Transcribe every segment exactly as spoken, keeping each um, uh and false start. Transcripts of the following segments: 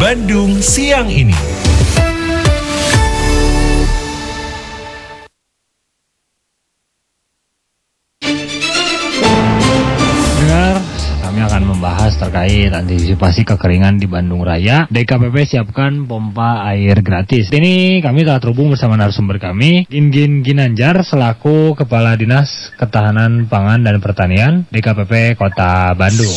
Bandung siang ini. Kami akan membahas terkait antisipasi kekeringan di Bandung Raya. D K P P siapkan pompa air gratis. Ini kami telah terhubung bersama narasumber kami, Gin Ginanjar selaku Kepala Dinas Ketahanan Pangan dan Pertanian D K P P Kota Bandung.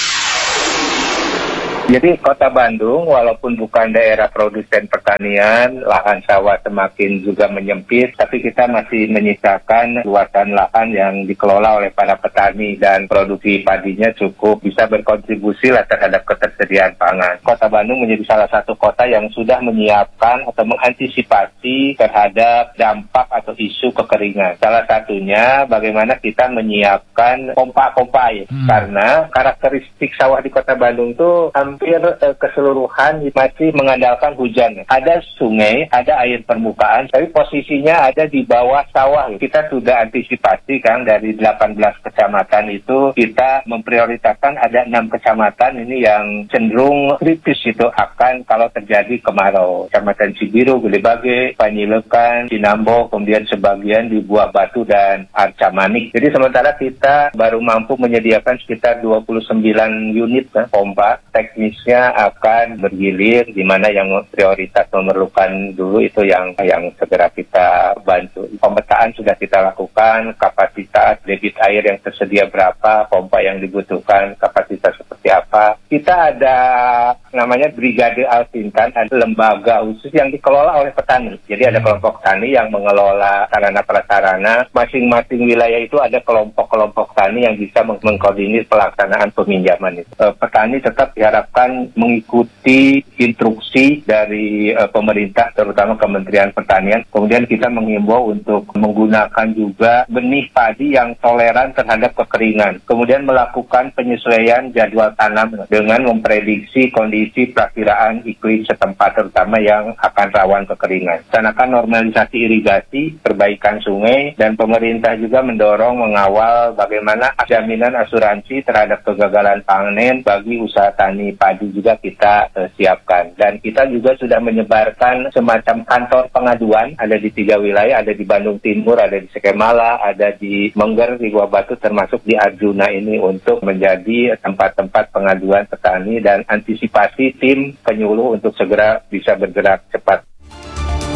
Jadi Kota Bandung walaupun bukan daerah produsen pertanian, lahan sawah semakin juga menyempit, tapi kita masih menyisakan luasan lahan yang dikelola oleh para petani dan produksi padinya cukup bisa berkontribusi lah terhadap ketersediaan pangan. Kota Bandung menjadi salah satu kota yang sudah menyiapkan atau mengantisipasi terhadap dampak atau isu kekeringan. Salah satunya bagaimana kita menyiapkan pompa-pompa air, hmm. karena karakteristik sawah di Kota Bandung itu hampir eh, keseluruhan masih mengandalkan hujan. Ada sungai, ada air permukaan, tapi posisinya ada di bawah sawah. Kita sudah antisipasi kan dari delapan belas kecamatan itu kita memprioritaskan ada enam kecamatan ini yang cenderung kritis itu akan kalau terjadi kemarau. Kecamatan Cibiru, Gedebage, Panyilekan, Cinambo, kemudian sebagian di Buah Batu dan Arca Manik. Jadi sementara kita baru mampu menyediakan sekitar dua puluh sembilan unit nah, pompa teknis akan bergilir, di mana yang prioritas memerlukan dulu itu yang yang segera kita bantu. Pemetaan sudah kita lakukan, kapasitas debit air yang tersedia berapa, pompa yang dibutuhkan, kapasitas seperti apa. Kita ada namanya Brigade Alsintan, ada lembaga khusus yang dikelola oleh petani. Jadi ada kelompok tani yang mengelola sarana prasarana. Masing-masing wilayah itu ada kelompok-kelompok tani yang bisa meng- mengkoordinir pelaksanaan peminjaman itu. E, petani tetap diharapkan mengikuti instruksi dari uh, pemerintah, terutama Kementerian Pertanian. Kemudian kita mengimbau untuk menggunakan juga benih padi yang toleran terhadap kekeringan. Kemudian melakukan penyesuaian jadwal tanam dengan memprediksi kondisi perakiraan iklim setempat, terutama yang akan rawan kekeringan. Rencanakan normalisasi irigasi, perbaikan sungai, dan pemerintah juga mendorong mengawal bagaimana jaminan asuransi terhadap kegagalan panen bagi usaha tani padi juga kita uh, siapkan. Dan kita juga sudah menyebarkan semacam kantor pengaduan, ada di tiga wilayah, ada di Bandung Timur, ada di Sekemala, ada di Mengger, di Buah Batu, termasuk di Arjuna ini untuk menjadi tempat-tempat pengaduan petani dan antisipasi tim penyuluh untuk segera bisa bergerak cepat.